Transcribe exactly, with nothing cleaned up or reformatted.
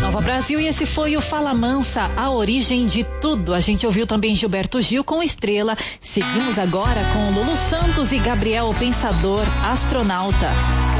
Nova Brasil, e esse foi o Fala Mansa, a origem de tudo. A gente ouviu também Gilberto Gil com Estrela. Seguimos agora com Lulu Santos e Gabriel, o Pensador, Astronauta.